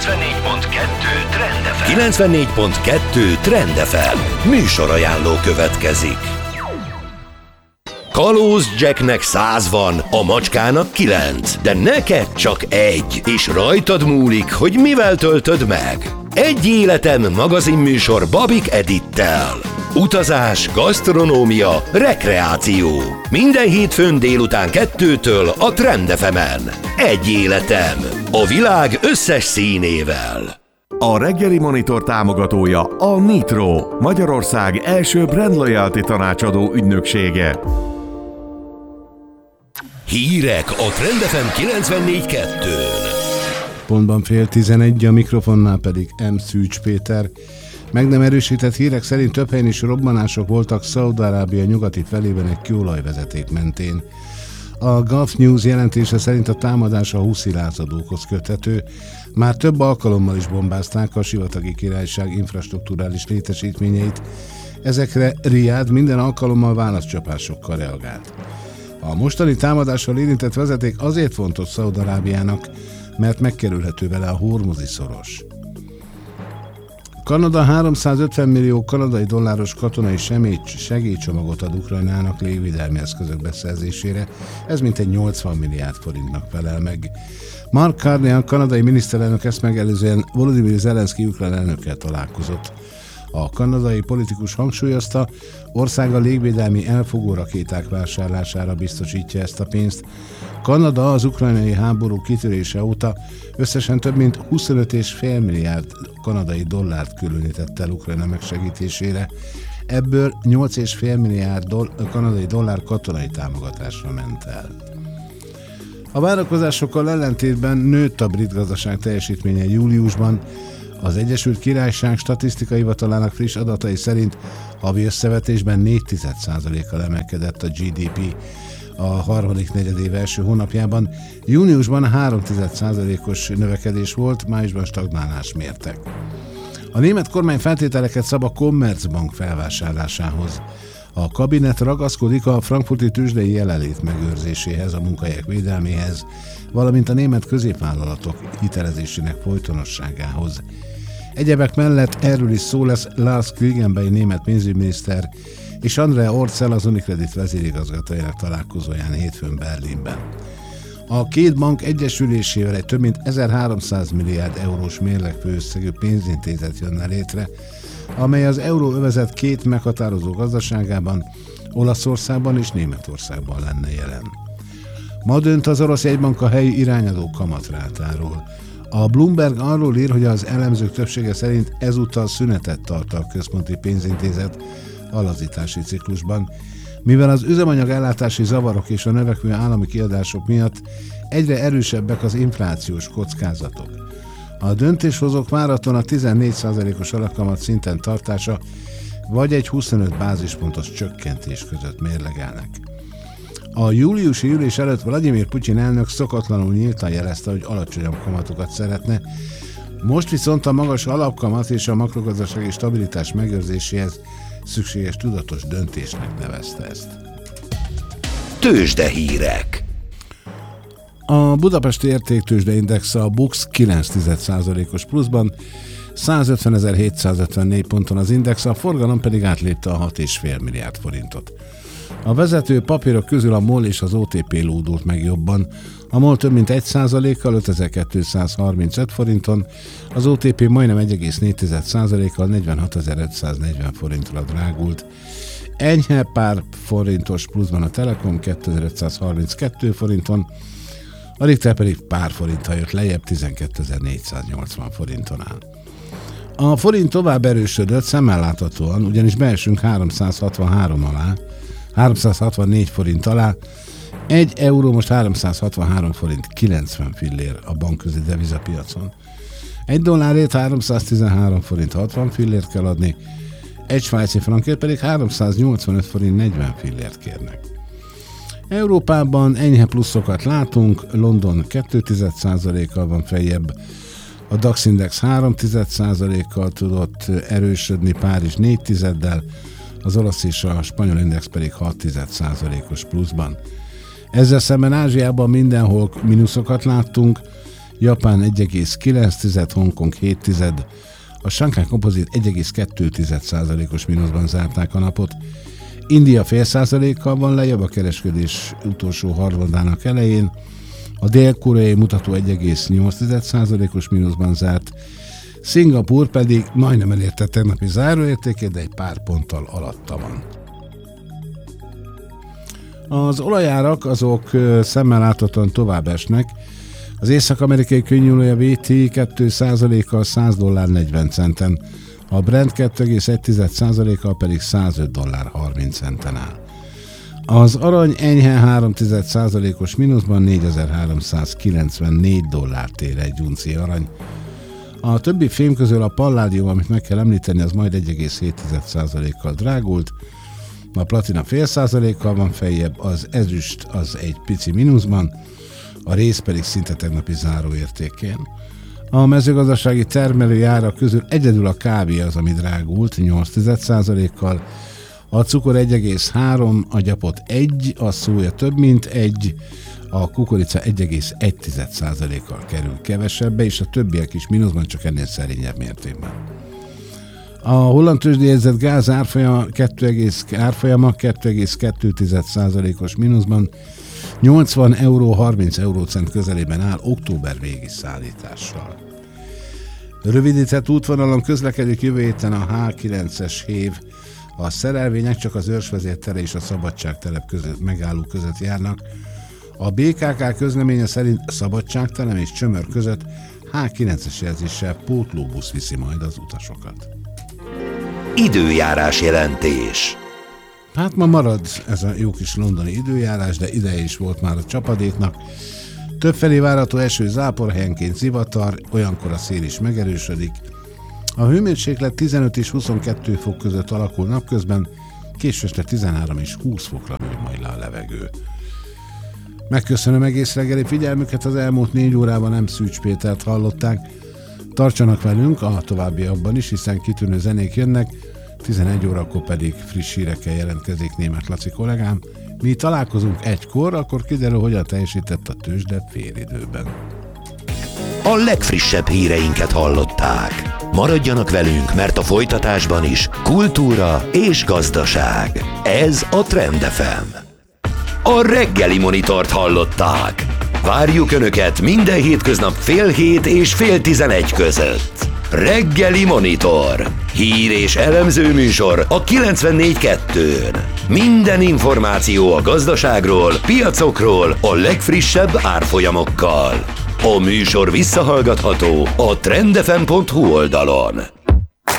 Trend FM. 94.2 Trend FM. Műsorajánló következik. Kalóz Jacknek 100 van, a macskának 9, de neked csak 1, és rajtad múlik, hogy mivel töltöd meg. Egy életem magazinműsor Babik Edittel. Utazás, gasztronómia, rekreáció. Minden hétfőn délután 2-től a Trend FM-en. Egy életem. A világ összes színével. A reggeli monitor támogatója a Nitro, Magyarország első brand loyalty tanácsadó ügynöksége. Hírek a Trend FM 94.2-n. Pontban 10:11, a mikrofonnál pedig M. Szűcs Péter. Meg nem erősített hírek szerint több helyen is robbanások voltak Szaúd-Arábia nyugati felében egy kőolajvezeték mentén. A Gulf News jelentése szerint a támadás a huszi lázadókhoz köthető. Már több alkalommal is bombázták a sivatagi királyság infrastrukturális létesítményeit. Ezekre Riád minden alkalommal válaszcsapásokkal reagált. A mostani támadással érintett vezeték azért fontos Szaúd-Arábiának, mert megkerülhető vele a Hormuzi szoros. Kanada 350 millió kanadai dolláros katonai segélycsomagot ad Ukrajnának légvédelmi eszközök beszerzésére, ez mintegy 80 milliárd forintnak felel meg. Mark Carney, a kanadai miniszterelnök ezt megelőzően Volodymyr Zelenszky ukrán elnökkel találkozott. A kanadai politikus hangsúlyozta, országa légvédelmi elfogó rakéták vásárlására biztosítja ezt a pénzt. Kanada az ukrajnai háború kitörése óta összesen több mint 25,5 milliárd kanadai dollárt különített el Ukrajna megsegítésére. Ebből 8,5 milliárd kanadai dollár katonai támogatásra ment el. A várakozásokkal ellentétben nőtt a brit gazdaság teljesítménye júliusban. Az Egyesült Királyság statisztikai hivatalának friss adatai szerint havi összevetésben 0,4%-kal emelkedett a GDP a harmadik negyedév első hónapjában. Júniusban 0,3%-os növekedés volt, májusban stagnálás mértek. A német kormány feltételeket szab a Commerzbank felvásárlásához. A kabinet ragaszkodik a frankfurti tőzsdei jelenlét megőrzéséhez, a munkahelyek védelméhez, valamint a német középvállalatok hitelezésének folytonosságához. Egyebek mellett erről is szó lesz Lars Kriegенbein német pénzügyminiszter és Andrea Orcel, az Unicredit vezérigazgatójának találkozóján hétfőn Berlinben. A két bank egyesülésével egy több mint 1300 milliárd eurós mérlegfőösszegű pénzintézet jönne létre, amely az euróövezet két meghatározó gazdaságában, Olaszországban és Németországban lenne jelen. Ma dönt az orosz jegybank a helyi irányadó kamatrátáról. A Bloomberg arról ír, hogy az elemzők többsége szerint ezúttal szünetet tart a központi pénzintézet a lazítási ciklusban, mivel az üzemanyag ellátási zavarok és a növekvő állami kiadások miatt egyre erősebbek az inflációs kockázatok. A döntéshozók várhatóan a 14%-os alapkamat szinten tartása vagy egy 25 bázispontos csökkentés között mérlegelnek. A júliusi ülés előtt Vladimir Putyin elnök szokatlanul nyíltan jelezte, hogy alacsonyabb kamatokat szeretne, most viszont a magas alapkamat és a makrogazdasági stabilitás megőrzéséhez szükséges tudatos döntésnek nevezte ezt. Tőzsdehírek. A budapesti értéktőzsdeindex a BUX 0,9%-os pluszban, 150.754 ponton az index, a forgalom pedig átlépte a 6,5 milliárd forintot. A vezető papírok közül a MOL és az OTP lódult meg jobban. A MOL több mint 1%-kal 5235 forinton, az OTP majdnem 1,4%-kal 46.540 forintra drágult. Enyhe pár forintos pluszban a Telekom 2532 forinton, a Richter pedig pár forinttal jött lejjebb 12.480 forinton áll. A forint tovább erősödött szemmel láthatóan, ugyanis beesünk 363 alá, 364 forint alá, 1 euró most 363 forint 90 fillér a bankközi devizapiacon. 1 dollárért 313 forint 60 fillért kell adni, egy svájci frankért pedig 385 forint 40 fillért kérnek. Európában enyhe pluszokat látunk, London 2,1%-kal van feljebb, a DAX Index 3,1%-kal tudott erősödni, Párizs 4,1-del, az olasz és a spanyol index pedig 6,1%-os pluszban. Ezzel szemben Ázsiában mindenhol mínuszokat láttunk, Japán 1,9, Hongkong 0,7, a Shanghai Composite 1,2%-os mínuszban zárták a napot. India fél százalékkal van lejjebb a kereskedés utolsó harmadának elején, a dél-koreai mutató 1,8%-os mínuszban zárt, Szingapúr pedig majdnem elérte tegnapi záróértékét, de egy pár ponttal alatta van. Az olajárak azok szemmel láthatóan tovább esnek. Az észak-amerikai könnyűolaj VT 2%-kal $100.40, a Brent 2,1%-kal pedig $105.30 áll. Az arany enyhe 0,3%-os mínuszban $4.394 ér egy uncia arany. A többi fém közül a palládium, amit meg kell említeni, az majd 1,7%-kal drágult, a platina fél százalékkal van feljebb, az ezüst az egy pici mínuszban, a rész pedig szinte tegnapi záróértékén. A mezőgazdasági termelői árak közül egyedül a kávé az, ami drágult 0,8%-kal, a cukor 1,3, a gyapot 1, a szója több mint 1, a kukorica 1,1%-kal kerül kevesebbe, és a többiek is mínuszban, csak ennél szerényebb mértékben. A holland tőzsdén jegyzett gáz árfolyama 2,2%-os mínuszban 80 euró 30 eurócent közelében áll október végi szállítással. Rövidített útvonalon közlekedik jövő héten a H9-es hév. A szerelvények csak az Őrsvezér tere és a Szabadságtelep között megálló között járnak. A BKK közleménye szerint Szabadságtelep és Csömör között H9-es jelzéssel pótlóbusz viszi majd az utasokat. Időjárás jelentés. Hát ma marad ez a jó kis londoni időjárás, de ideje is volt már a csapadéknak. Többfelé várható eső, zápor, helyenként zivatar, olyankor a szél is megerősödik. A hőmérséklet 15 és 22 fok között alakul napközben, késő este 13 és 20 fokra nő majd le a levegő. Megköszönöm egész reggeli figyelmüket, az elmúlt 4 órában nem Szűcs Pétert hallották. Tartsanak velünk a továbbiakban is, hiszen kitűnő zenék jönnek, 11 órakor pedig friss hírekkel jelentkezik Németh Laci kollégám. Mi találkozunk 1-kor, akkor kiderül, hogyan teljesített a tőzsde félidőben. A legfrissebb híreinket hallották. Maradjanak velünk, mert a folytatásban is kultúra és gazdaság. Ez a Trend FM. A reggeli monitort hallották. Várjuk Önöket minden hétköznap 6:30 és 10:30 között. Reggeli Monitor. Hír és elemző műsor a 94.2-n. Minden információ a gazdaságról, piacokról, a legfrissebb árfolyamokkal. A műsor visszahallgatható a trendfm.hu oldalon.